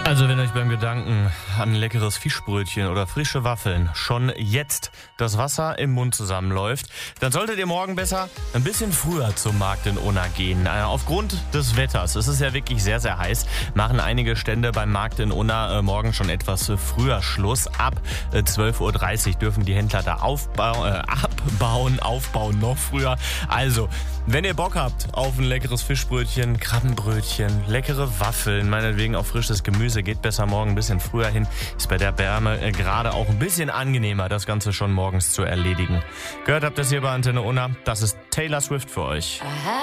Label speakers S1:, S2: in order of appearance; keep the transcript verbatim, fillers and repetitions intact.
S1: Also wenn euch beim Gedanken an ein leckeres Fischbrötchen oder frische Waffeln schon jetzt das Wasser im Mund zusammenläuft, dann solltet ihr morgen besser ein bisschen früher zum Markt in Unna gehen. Äh, aufgrund des Wetters, es ist ja wirklich sehr, sehr heiß, machen einige Stände beim Markt in Unna äh, morgen schon etwas äh, früher Schluss. Ab äh, zwölf Uhr dreißig dürfen die Händler da aufbau- äh, abbauen, aufbauen noch früher. Also, wenn ihr Bock habt auf ein leckeres Fischbrötchen, Krabbenbrötchen, leckere Waffeln, meinetwegen auch frisches Gemüse, geht besser morgen ein bisschen früher hin. Ist bei der Wärme äh, gerade auch ein bisschen angenehmer, das Ganze schon morgens zu erledigen. Gehört habt ihr das hier bei Antenne Unna? Das ist Taylor Swift für euch.